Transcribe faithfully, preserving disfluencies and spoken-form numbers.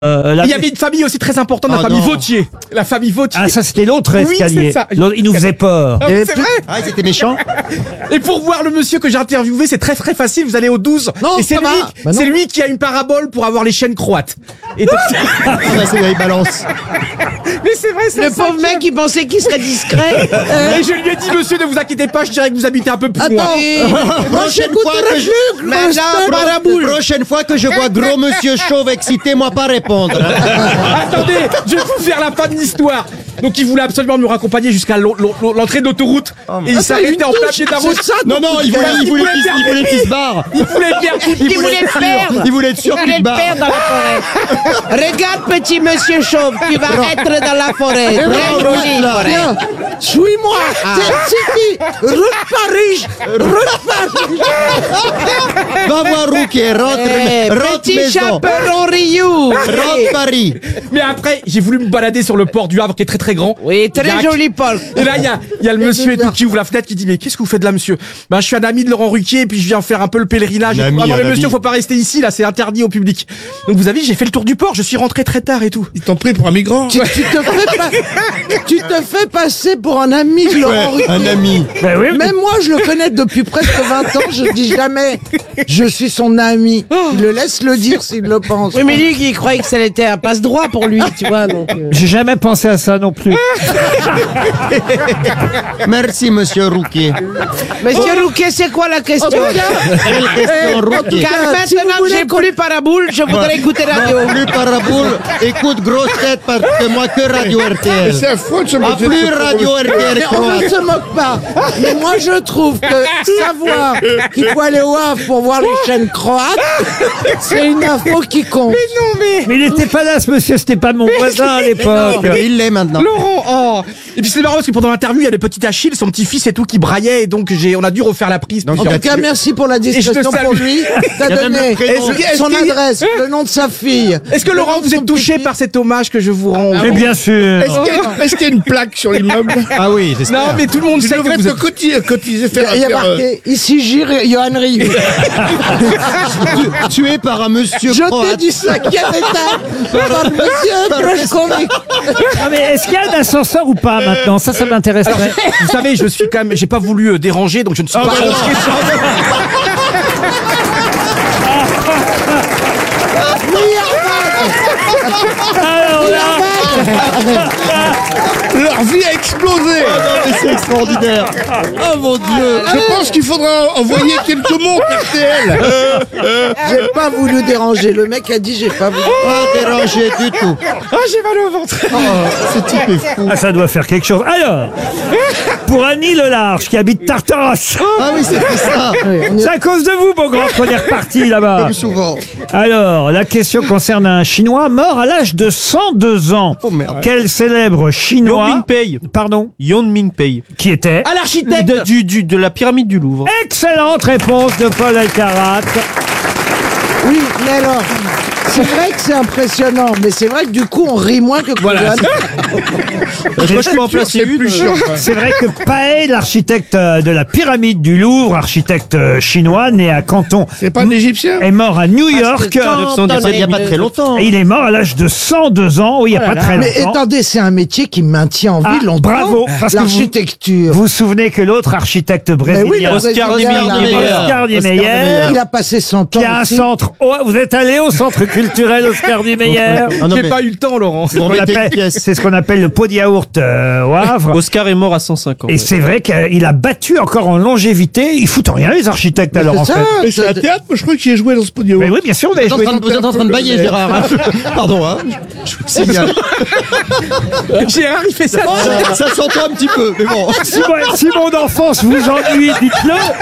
Euh, la... Il y avait une famille aussi très importante, la Oh famille non. Vautier. La famille Vautier. Ah, ça c'était l'autre Oui, escalier. c'est ça. L'autre, il nous faisait peur. Ah, c'est vrai. Ah, ils étaient méchants. Et pour voir le monsieur que j'ai interviewé, c'est très très facile. Vous allez au douze. Non, et c'est ça lui, va. Bah non. c'est lui qui a une parabole pour avoir les chaînes croates. Et donc, Ah, bah, c'est les balances. mais c'est vrai, c'est Le ça pauvre qui- mec, il pensait qu'il serait discret. Et je lui ai dit, monsieur, ne vous inquiétez pas, je dirais que vous habitez un peu plus loin. Attends, Prochaine fois que je... Madame Paraboule. Prochaine fois que je vois gros monsieur chauve excité, moi pas répondre. Attendez, je vais vous faire la fin de l'histoire. Donc il voulait absolument me raccompagner jusqu'à l'en- l'en- l'entrée d'autoroute. Et il s'arrêtait en plein pied de la route. Non, non, il voulait, il voulait, qu'il- il voulait qu'il se barre. Il voulait faire Il voulait être sûr. perdre. Il voulait être sûr Il qu'il voulait se le barre. perdre dans la forêt. Regarde, petit monsieur chauve, tu vas être dans la forêt. Très non, jolie là. forêt. Suis-moi, c'est Paris, Paris. Va voir Rouquet, rentre, Eh, rentre petit maison. chaperon Rioux. Rentre Paris. Mais après, j'ai voulu me balader sur le port du Havre qui est très très grand. Oui, très Il y a un- joli Paul. Et là, il y a, il y a le monsieur et tout qui ouvre la fenêtre qui dit, mais qu'est-ce que vous faites là, monsieur? Ben, je suis un ami de Laurent Ruquier et puis je viens faire un peu le pèlerinage. Un ami, Ah non, un mais ami. monsieur, faut pas rester ici, là, c'est interdit au public. Donc vous avez vu, j'ai fait le tour du port, je suis rentré très tard et tout. Ils t'ont pris pour un migrant. Tu, tu te fais pas- tu te fais passer pour un ami de Laurent Ouais, un Ruquier. ami. Ben oui, mais- Même moi, je le connais depuis presque vingt ans. Je dis jamais je suis son ami. Il le laisse le dire s'il le pense. Oui, mais lui, il croyait que ça était un passe-droit pour lui, tu vois. Donc, euh. j'ai jamais pensé à ça non plus. Merci, monsieur Rouquet. Monsieur Rouquet, c'est quoi la question? Quelle question, Rouquet. Car si vous maintenant que voulez j'ai plus paraboule, je voudrais écouter radio. Plus paraboule, écoute grosse tête parce que moi que radio R T L. C'est affreux de se Ah, moquer de plus ce radio R T L Mais on ne croate. se moque pas. Mais moi, je trouve que savoir qu'il faut aller au Havre pour voir les chaînes croates, c'est une info qui compte. Non, mais. Mais il était pas là, ce monsieur, c'était pas mon voisin à l'époque. Mais il l'est maintenant. Laurent, oh. Et puis c'est marrant parce que pendant l'interview, il y a le petit Achille, son petit-fils et tout qui braillait et donc j'ai, on a dû refaire la prise. Donc, En plusieurs tout cas, fois. merci pour la discussion Et je te pour salue. lui. T'as Il y a même donné le prénom. Est-ce que- son Est-ce qu'il- adresse, le nom de sa fille. Est-ce que Laurent, vous êtes touché par cet hommage que je vous rends? Mais bien sûr. Est-ce qu'il y a- est-ce qu'il y a une plaque sur l'immeuble? Ah oui, j'espère. Non, mais tout le monde Tu sait que devrais vous te êtes... cotiser, cotiser, faire Il y a faire, euh, marqué ici Gilles Johan Rioux. Tu- Tué par un monsieur Je t'ai croate. du cinquième étage par le monsieur Prochkovic. Non, mais est-ce qu'il y a un ascenseur ou pas maintenant? Ça, ça m'intéresserait. Vous savez, je suis quand même, j'ai pas voulu euh, déranger, donc je ne suis pas bah non. rentré. Alors là, Leur vie a explosé. Ah non, mais c'est extraordinaire. Oh mon Dieu. Je pense qu'il faudra envoyer quelques montres R T L. J'ai pas voulu déranger. Le mec a dit j'ai pas voulu. Pas dérangé du tout. Oh, j'ai mal au ventre. Oh, ce type est fou. ah, ça doit faire quelque chose. Alors, pour Annie Lelarge, qui habite Tartaros, Ah oui, c'était ça. c'est à cause de vous, mon grand, qu'on est reparti là-bas. Comme souvent. Alors, la question concerne un Chinois mort à l'âge de cent deux ans. Oh, merde. Quel célèbre Chinois... Yon Mingpei. Pardon. Yon Mingpei. Qui était... À l'architecte. De, du, du- de la pyramide du Louvre. Excellente réponse de Paul Alcarat. Oui, mais alors, c'est vrai que c'est impressionnant, mais c'est vrai que du coup on rit moins que Voilà, Kogan. Je peux en placer C'est une. plus chiant. quoi. C'est vrai que Pae, l'architecte euh, de la pyramide du Louvre, architecte euh, chinois, né à Canton, C'est pas un Égyptien? est mort à New York. Il n'y a, il y a pas très longtemps. Et il est mort à l'âge de cent deux ans, oui, il n'y a pas très Mais longtemps. attendez, c'est un métier qui maintient en vie Ah, longtemps. bravo, parce que vous- l'architecture. Vous vous souvenez que l'autre architecte Mais oui, brésilien, le Oscar Brésilien, Niemeyer. là, Oscar Niemeyer, il a passé son temps. qui a un ici. centre... Oh, vous êtes allé au centre culturel Oscar Niemeyer? Ah non, J'ai mais- pas eu le temps, Laurent. C'est ce qu'on mettez appelle- une pièce. C'est ce qu'on appelle le pot de yaourt euh, au Havre. Oscar est mort à cent cinq ans. Et c'est vrai qu'il a battu encore en longévité. Ils foutent rien, les architectes, alors, en C'est ça, fait. Mais c'est un théâtre, moi je crois que j'y ai joué dans ce podium. Mais oui, bien sûr, vous avez Vous joué. êtes en train de- vous êtes en train de bailler, Gérard. hein. Pardon, hein. Je vous signale. Gérard, il fait ça. Ça s'entend un petit peu, mais bon. Si, moi- si mon enfance vous ennuie, dites-le.